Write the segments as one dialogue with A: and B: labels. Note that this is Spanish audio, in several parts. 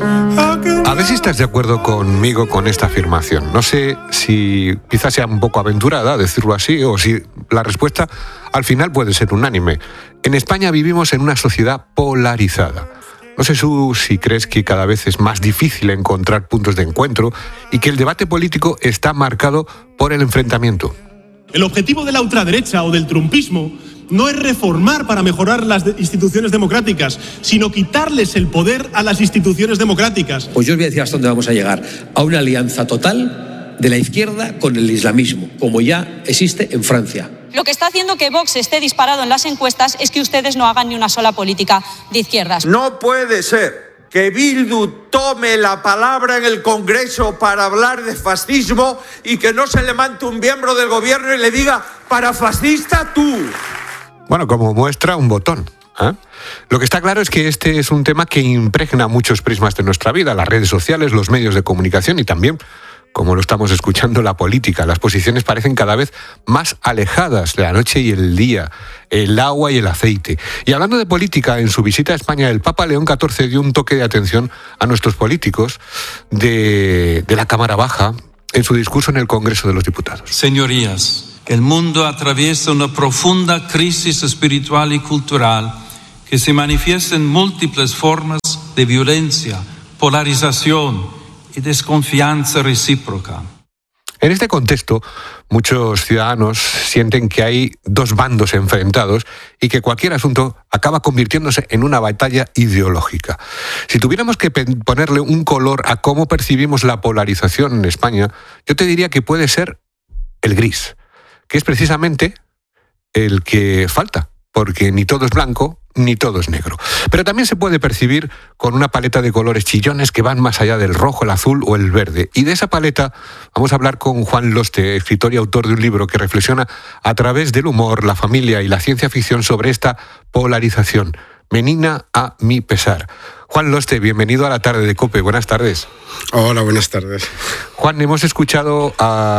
A: A ver si estás de acuerdo conmigo con esta afirmación. No sé si quizás sea un poco aventurada decirlo así, o si la respuesta al final puede ser unánime. En España vivimos en una sociedad polarizada. No sé si crees que cada vez es más difícil encontrar puntos de encuentro y que el debate político está marcado por el enfrentamiento.
B: El objetivo de la ultraderecha o del trumpismo no es reformar para mejorar las instituciones democráticas, sino quitarles el poder a las instituciones democráticas.
C: Pues yo os voy a decir hasta dónde vamos a llegar. A una alianza total de la izquierda con el islamismo, como ya existe en Francia.
D: Lo que está haciendo que Vox esté disparado en las encuestas es que ustedes no hagan ni una sola política de izquierdas.
E: No puede ser que Bildu tome la palabra en el Congreso para hablar de fascismo y que no se levante un miembro del gobierno y le diga «parafascista tú».
A: Bueno, como muestra un botón. Lo que está claro es que este es un tema que impregna muchos prismas de nuestra vida, las redes sociales, los medios de comunicación y también, como lo estamos escuchando, la política. Las posiciones parecen cada vez más alejadas, la noche y el día, el agua y el aceite. Y hablando de política, en su visita a España, el Papa León XIV dio un toque de atención a nuestros políticos de la Cámara Baja en su discurso en el Congreso de los Diputados.
F: Señorías, que el mundo atraviesa una profunda crisis espiritual y cultural que se manifiesta en múltiples formas de violencia, polarización y desconfianza recíproca.
A: En este contexto, muchos ciudadanos sienten que hay dos bandos enfrentados y que cualquier asunto acaba convirtiéndose en una batalla ideológica. Si tuviéramos que ponerle un color a cómo percibimos la polarización en España, yo te diría que puede ser el gris, que es precisamente el que falta, porque ni todo es blanco ni todo es negro. Pero también se puede percibir con una paleta de colores chillones que van más allá del rojo, el azul o el verde. Y de esa paleta vamos a hablar con Juan Loste, escritor y autor de un libro que reflexiona a través del humor, la familia y la ciencia ficción sobre esta polarización. Menina a mi pesar. Juan Loste, bienvenido a la tarde de COPE. Buenas tardes.
G: Hola, buenas tardes.
A: Juan, hemos escuchado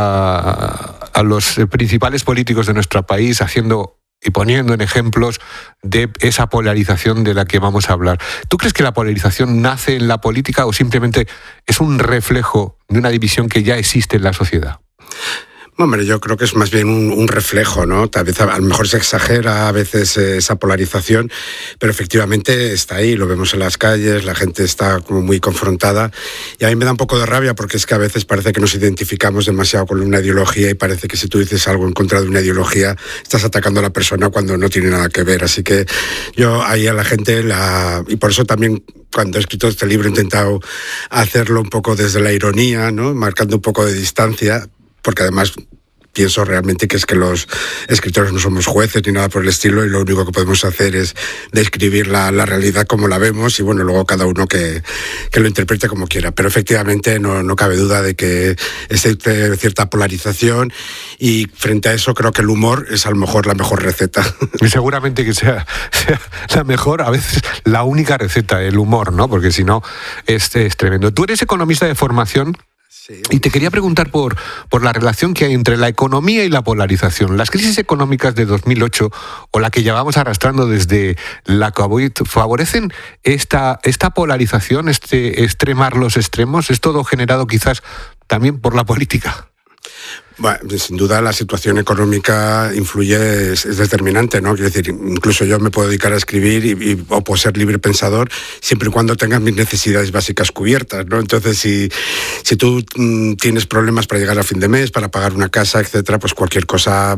A: a los principales políticos de nuestro país haciendo y poniendo en ejemplos de esa polarización de la que vamos a hablar. ¿Tú crees que la polarización nace en la política o simplemente es un reflejo de una división que ya existe en la sociedad?
G: Hombre, yo creo que es más bien un reflejo, ¿no? Tal vez a lo mejor se exagera a veces esa polarización, pero efectivamente está ahí, lo vemos en las calles, la gente está como muy confrontada y a mí me da un poco de rabia porque es que a veces parece que nos identificamos demasiado con una ideología y parece que si tú dices algo en contra de una ideología estás atacando a la persona cuando no tiene nada que ver. Así que yo ahí a la gente, y por eso también cuando he escrito este libro he intentado hacerlo un poco desde la ironía, ¿no? Marcando un poco de distancia, porque además pienso realmente que es que los escritores no somos jueces ni nada por el estilo y lo único que podemos hacer es describir la realidad como la vemos y bueno, luego cada uno que lo interprete como quiera. Pero efectivamente no cabe duda de que existe cierta polarización y frente a eso creo que el humor es a lo mejor la mejor receta.
A: Y seguramente que sea la mejor, a veces la única receta, el humor, ¿no? Porque si no, es tremendo. Tú eres economista de formación.
G: Sí.
A: Y te quería preguntar por la relación que hay entre la economía y la polarización. Las crisis económicas de 2008 o la que llevamos arrastrando desde la COVID, ¿favorecen esta polarización, extremar los extremos? ¿Es todo generado quizás también por la política?
G: Bueno, sin duda la situación económica influye, es determinante, ¿no? Quiero decir, incluso yo me puedo dedicar a escribir o puedo ser libre pensador siempre y cuando tenga mis necesidades básicas cubiertas, ¿no? Entonces, si tú tienes problemas para llegar a fin de mes, para pagar una casa, etcétera, pues cualquier cosa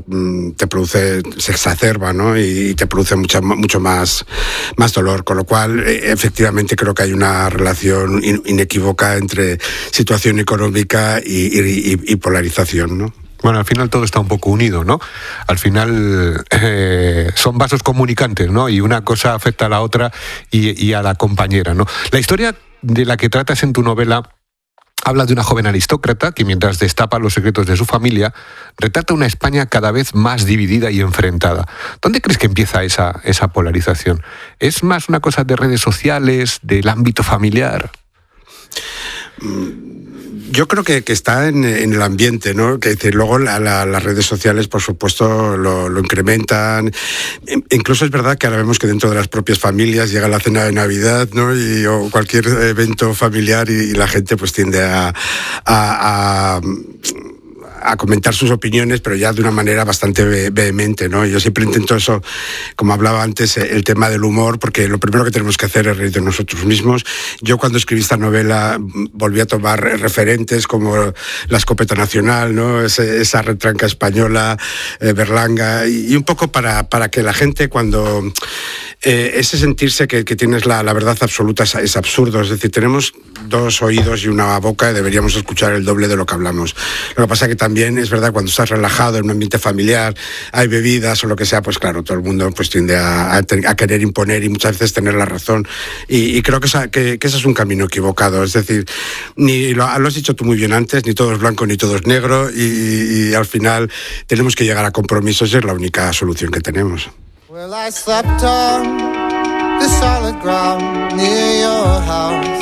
G: se exacerba, ¿no? Y te produce mucho más dolor, con lo cual efectivamente creo que hay una relación inequívoca entre situación económica y polarización, ¿no?
A: Bueno, al final todo está un poco unido, ¿no? Al final son vasos comunicantes, ¿no? Y una cosa afecta a la otra y a la compañera, ¿no? La historia de la que tratas en tu novela habla de una joven aristócrata que mientras destapa los secretos de su familia, retrata una España cada vez más dividida y enfrentada. ¿Dónde crees que empieza esa polarización? ¿Es más una cosa de redes sociales, del ámbito familiar?
G: Yo creo que está en el ambiente, ¿no? Que luego las redes sociales, por supuesto, lo incrementan. Incluso es verdad que ahora vemos que dentro de las propias familias llega la cena de Navidad, ¿no? O cualquier evento familiar y la gente pues tiende a comentar sus opiniones, pero ya de una manera bastante vehemente, ¿no? Yo siempre intento eso, como hablaba antes, el tema del humor, porque lo primero que tenemos que hacer es reír de nosotros mismos. Yo cuando escribí esta novela volví a tomar referentes como la escopeta nacional, ¿no? Esa retranca española, Berlanga, y un poco para que la gente cuando... ese sentirse que tienes la verdad absoluta es absurdo. Es decir, tenemos dos oídos y una boca y deberíamos escuchar el doble de lo que hablamos. Lo que pasa es que también es verdad, cuando estás relajado en un ambiente familiar, hay bebidas o lo que sea, pues claro, todo el mundo pues tiende a querer imponer y muchas veces tener la razón. Y creo que ese es un camino equivocado. Es decir, ni lo has dicho tú muy bien antes, ni todo es blanco ni todo es negro, y al final tenemos que llegar a compromisos y es la única solución que tenemos.
H: Well, I slept on the solid ground near your house,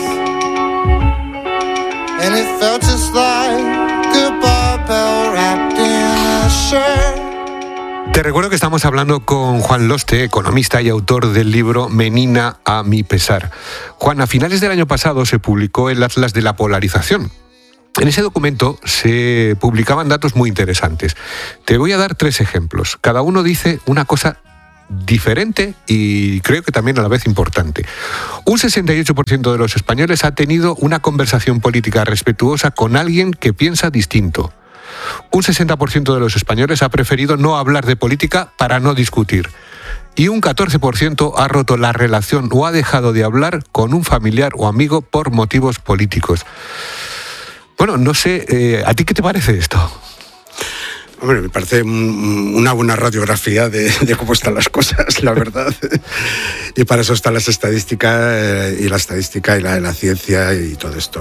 H: and it felt just like a barbell wrapped in a shirt.
A: Te recuerdo que estamos hablando con Juan Loste, economista y autor del libro Menina a mi pesar. Juan, a finales del año pasado se publicó el Atlas de la Polarización. En ese documento se publicaban datos muy interesantes. Te voy a dar 3 ejemplos. Cada uno dice una cosa diferente y creo que también a la vez importante. Un 68% de los españoles ha tenido una conversación política respetuosa con alguien que piensa distinto. Un 60% de los españoles ha preferido no hablar de política para no discutir. Y un 14% ha roto la relación o ha dejado de hablar con un familiar o amigo por motivos políticos. Bueno, no sé, ¿a ti qué te parece esto?
G: Hombre, me parece una buena radiografía de cómo están las cosas, la verdad. Y para eso están las estadísticas y la estadística y la ciencia y todo esto.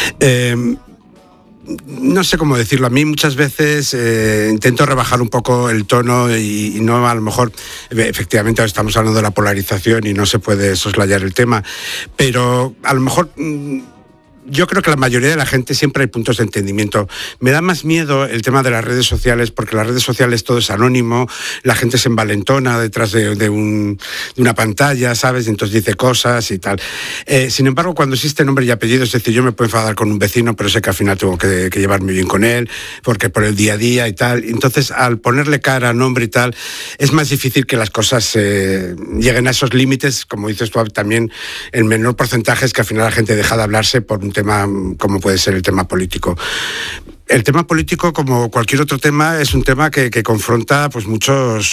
G: No sé cómo decirlo. A mí muchas veces intento rebajar un poco el tono y no, a lo mejor, efectivamente estamos hablando de la polarización y no se puede soslayar el tema, pero a lo mejor... Yo creo que la mayoría de la gente siempre hay puntos de entendimiento. Me da más miedo el tema de las redes sociales, porque las redes sociales todo es anónimo, la gente se envalentona detrás de una pantalla, ¿sabes? Y entonces dice cosas y tal. Sin embargo, cuando existe nombre y apellido, es decir, yo me puedo enfadar con un vecino, pero sé que al final tengo que llevarme bien con él, porque por el día a día y tal. Entonces, al ponerle cara, nombre y tal, es más difícil que las cosas lleguen a esos límites, como dices tú, también el menor porcentaje es que al final la gente deja de hablarse por un tema como puede ser el tema político. El tema político, como cualquier otro tema, es un tema que confronta pues muchas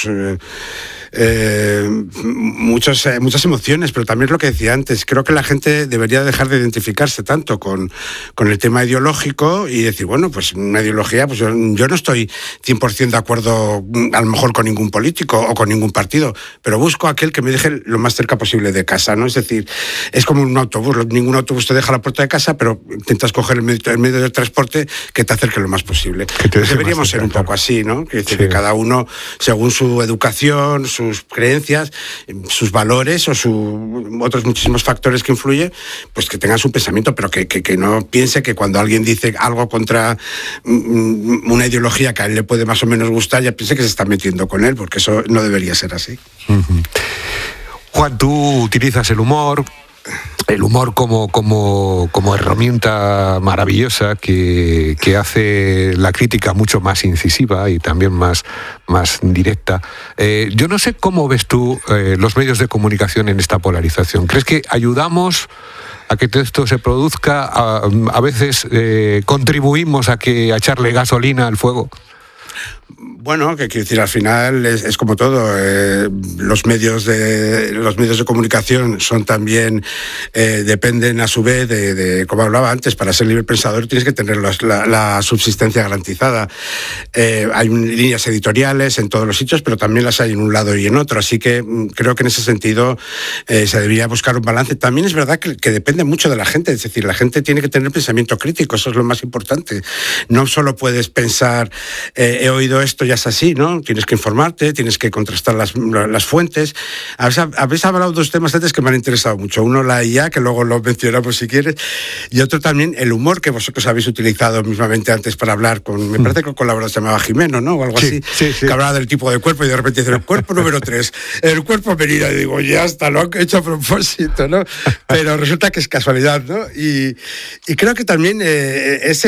G: emociones, pero también es lo que decía antes. Creo que la gente debería dejar de identificarse tanto con el tema ideológico y decir, bueno, pues una ideología, pues yo no estoy 100% de acuerdo a lo mejor con ningún político o con ningún partido, pero busco aquel que me deje lo más cerca posible de casa, ¿no? Es decir, es como un autobús. Ningún autobús te deja a la puerta de casa, pero intentas coger el medio de transporte que te acerque lo más posible. Deberíamos ser un poco así, ¿no? Es decir, que cada uno, según su educación, sus creencias, sus valores o otros muchísimos factores que influyen, pues que tengan su pensamiento, pero que no piense que cuando alguien dice algo contra una ideología que a él le puede más o menos gustar, ya piense que se está metiendo con él, porque eso no debería ser así.
A: Uh-huh. Juan, tú utilizas el humor como herramienta maravillosa que hace la crítica mucho más incisiva y también más directa. Yo no sé cómo ves tú los medios de comunicación en esta polarización. ¿Crees que ayudamos a que esto se produzca? A veces contribuimos a echarle gasolina al fuego.
G: Bueno, que quiero decir, al final es como todo. Los medios de comunicación son también dependen a su vez de como hablaba antes, para ser libre pensador tienes que tener la subsistencia garantizada. Hay líneas editoriales en todos los sitios, pero también las hay en un lado y en otro. Así que creo que en ese sentido se debería buscar un balance. También es verdad que depende mucho de la gente. Es decir, la gente tiene que tener pensamiento crítico. Eso es lo más importante. No solo puedes pensar, he oído esto, ya es así, ¿no? Tienes que informarte, tienes que contrastar las fuentes. Habéis hablado de dos temas antes que me han interesado mucho. Uno, la IA, que luego lo mencionamos si quieres, y otro también el humor, que vosotros habéis utilizado mismamente antes para hablar con, me parece que el colaborador se llamaba Jimeno, ¿no? O algo así, que hablaba del tipo de cuerpo y de repente dice, el cuerpo número 3, el cuerpo medida, y digo, ya está, lo han hecho a propósito, ¿no? Pero resulta que es casualidad, ¿no? Y creo que también es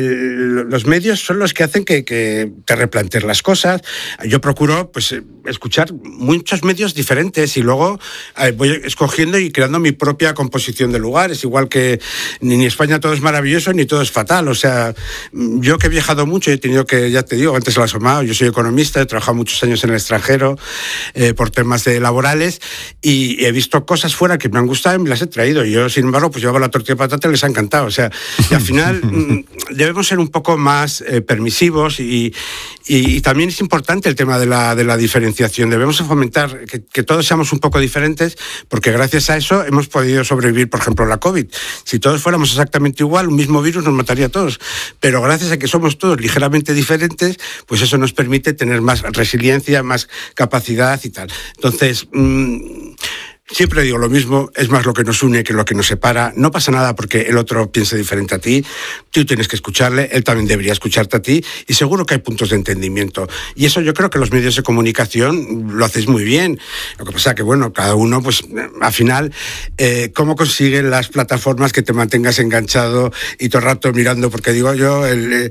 G: los medios son los que hacen que te replantees las cosas. Yo procuro, pues, escuchar muchos medios diferentes y luego voy escogiendo y creando mi propia composición de lugares, igual que ni España todo es maravilloso ni todo es fatal. O sea, yo que he viajado mucho, he tenido que, ya te digo, antes lo he asomado, yo soy economista, he trabajado muchos años en el extranjero por temas laborales y he visto cosas fuera que me han gustado y me las he traído. Y yo, sin embargo, pues llevaba la tortilla de patata y les ha encantado. O sea, y al final debemos ser un poco más permisivos y también es importante el tema de la diferenciación. Debemos fomentar que todos seamos un poco diferentes, porque gracias a eso hemos podido sobrevivir, por ejemplo, la COVID. Si todos fuéramos exactamente igual, un mismo virus nos mataría a todos. Pero gracias a que somos todos ligeramente diferentes, pues eso nos permite tener más resiliencia, más capacidad y tal. Entonces, siempre digo lo mismo, es más lo que nos une que lo que nos separa. No pasa nada porque el otro piense diferente a ti, tú tienes que escucharle, él también debería escucharte a ti y seguro que hay puntos de entendimiento. Y eso yo creo que los medios de comunicación lo hacéis muy bien. Lo que pasa que, bueno, cada uno, pues al final, ¿cómo consiguen las plataformas que te mantengas enganchado y todo el rato mirando? Porque digo yo,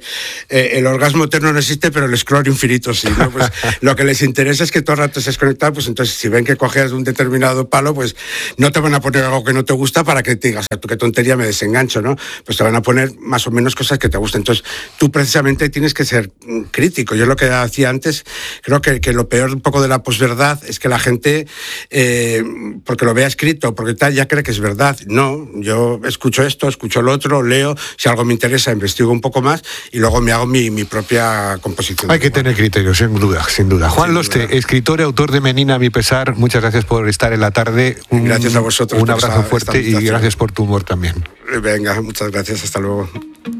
G: el orgasmo eterno no existe, pero el scroll infinito sí, ¿no? Pues lo que les interesa es que todo el rato estés conectado, pues entonces si ven que coges un determinado palo, pues no te van a poner algo que no te gusta para que te digas, qué tontería, me desengancho, ¿no? Pues te van a poner más o menos cosas que te gusten. Entonces, tú precisamente tienes que ser crítico. Yo lo que hacía antes, creo que lo peor un poco de la posverdad es que la gente, porque lo vea escrito, porque tal, ya cree que es verdad. No, yo escucho esto, escucho lo otro, leo, si algo me interesa, investigo un poco más y luego me hago mi propia composición.
A: Hay que tener criterios, sin duda, sin duda. Juan Loste, escritor y autor de Menina, a mi pesar, muchas gracias por estar en la tarde.
G: Gracias a vosotros.
A: Un abrazo fuerte y gracias por tu humor también.
G: Venga, muchas gracias. Hasta luego.